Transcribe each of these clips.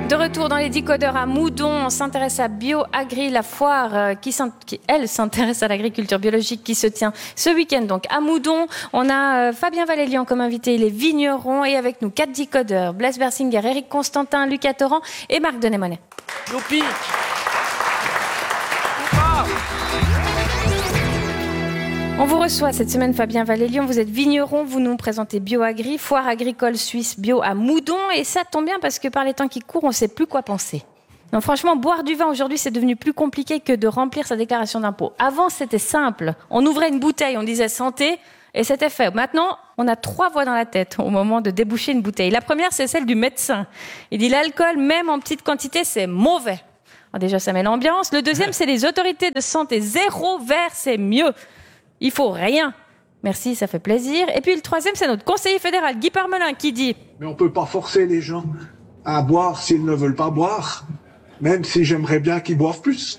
De retour dans les décodeurs à Moudon, on s'intéresse à BioAgri, la foire qui elle s'intéresse à l'agriculture biologique qui se tient ce week-end. Donc à Moudon, on a Fabien Valélian comme invité, il est vigneron et avec nous 4 décodeurs, Blaise Bersinger, Éric Constantin, Lucas Torrent et Marc Denémonet. Youpi. On vous reçoit cette semaine Fabien Valélian, vous êtes vigneron, vous nous présentez BioAgri, foire agricole suisse bio à Moudon et ça tombe bien parce que par les temps qui courent, on ne sait plus quoi penser. Non, franchement, boire du vin aujourd'hui, c'est devenu plus compliqué que de remplir sa déclaration d'impôt. Avant, c'était simple. On ouvrait une bouteille, on disait santé et c'était fait. Maintenant, on a 3 voix dans la tête au moment de déboucher une bouteille. La première, c'est celle du médecin. Il dit l'alcool, même en petite quantité, c'est mauvais. Alors déjà, ça met l'ambiance. Le deuxième, c'est les autorités de santé. 0 verre, c'est mieux. Il faut rien. Merci, ça fait plaisir. Et puis le troisième, c'est notre conseiller fédéral, Guy Parmelin, qui dit... Mais on peut pas forcer les gens à boire s'ils ne veulent pas boire, même si j'aimerais bien qu'ils boivent plus.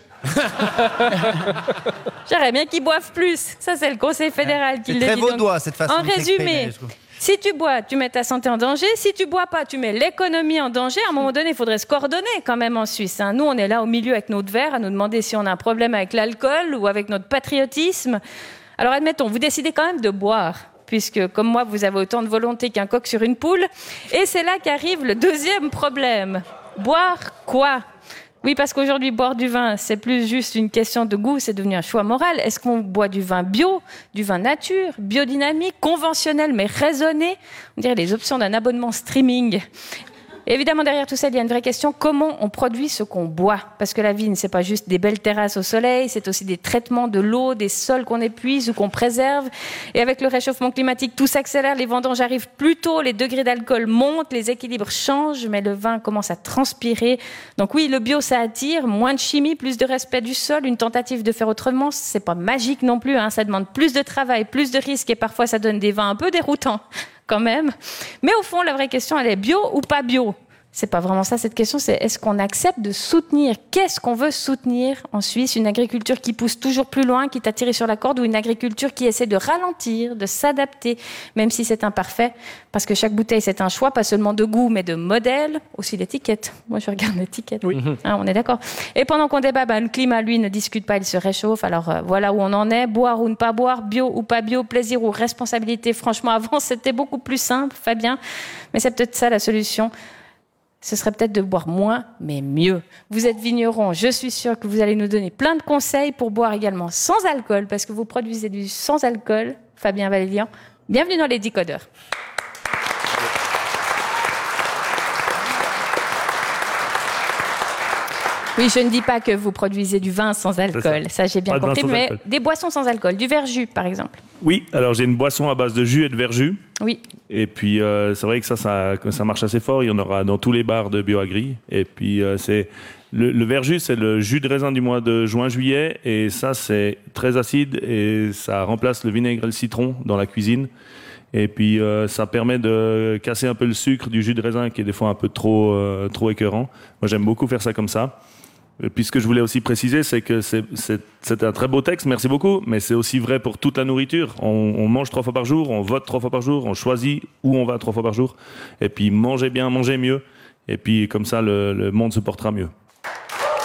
J'aimerais bien qu'ils boivent plus. Ça, c'est le conseil fédéral qui le dit. C'est très vaudois, cette façon en de s'exprimer. résumé, si tu bois, tu mets ta santé en danger. Si tu bois pas, tu mets l'économie en danger. À un moment donné, il faudrait se coordonner quand même en Suisse. Nous, on est là au milieu avec notre verre à nous demander si on a un problème avec l'alcool ou avec notre patriotisme. Alors admettons, vous décidez quand même de boire, puisque comme moi, vous avez autant de volonté qu'un coq sur une poule. Et c'est là qu'arrive le deuxième problème. Boire quoi ? Oui, parce qu'aujourd'hui, boire du vin, c'est plus juste une question de goût, c'est devenu un choix moral. Est-ce qu'on boit du vin bio, du vin nature, biodynamique, conventionnel, mais raisonné ? On dirait les options d'un abonnement streaming. Évidemment, derrière tout ça, il y a une vraie question. Comment on produit ce qu'on boit ? Parce que la vigne, c'est pas juste des belles terrasses au soleil, c'est aussi des traitements de l'eau, des sols qu'on épuise ou qu'on préserve. Et avec le réchauffement climatique, tout s'accélère, les vendanges arrivent plus tôt, les degrés d'alcool montent, les équilibres changent, mais le vin commence à transpirer. Donc oui, le bio, ça attire, moins de chimie, plus de respect du sol, une tentative de faire autrement, c'est pas magique non plus, ça demande plus de travail, plus de risques et parfois ça donne des vins un peu déroutants. Quand même. Mais au fond, la vraie question, elle est bio ou pas bio ? C'est pas vraiment ça, cette question, c'est est-ce qu'on accepte de soutenir ? Qu'est-ce qu'on veut soutenir en Suisse ? Une agriculture qui pousse toujours plus loin, qui t'a tiré sur la corde, ou une agriculture qui essaie de ralentir, de s'adapter, même si c'est imparfait, parce que chaque bouteille, c'est un choix, pas seulement de goût, mais de modèle, aussi l'étiquette. Moi, je regarde l'étiquette. Oui. On est d'accord. Et pendant qu'on débat, le climat, lui, ne discute pas, il se réchauffe. Alors, voilà où on en est. Boire ou ne pas boire, bio ou pas bio, plaisir ou responsabilité. Franchement, avant, c'était beaucoup plus simple, Fabien. Mais c'est peut-être ça la solution. Ce serait peut-être de boire moins, mais mieux. Vous êtes vigneron, je suis sûre que vous allez nous donner plein de conseils pour boire également sans alcool, parce que vous produisez du sans alcool, Fabien Valélian. Bienvenue dans les décodeurs. Oui, je ne dis pas que vous produisez du vin sans alcool, ça j'ai bien compris, mais des boissons sans alcool, du verjus par exemple. Oui, alors j'ai une boisson à base de jus et de verjus. Oui. Et puis c'est vrai que ça marche assez fort, il y en aura dans tous les bars de BioAgri. Et puis c'est le verjus, c'est le jus de raisin du mois de juin-juillet, et ça c'est très acide et ça remplace le vinaigre et le citron dans la cuisine. Et puis ça permet de casser un peu le sucre du jus de raisin qui est des fois un peu trop écœurant. Moi j'aime beaucoup faire ça comme ça. Et puis ce que je voulais aussi préciser, c'est que c'est un très beau texte, merci beaucoup, mais c'est aussi vrai pour toute la nourriture. On mange 3 fois par jour, on vote 3 fois par jour, on choisit où on va 3 fois par jour. Et puis mangez bien, mangez mieux. Et puis comme ça, le monde se portera mieux.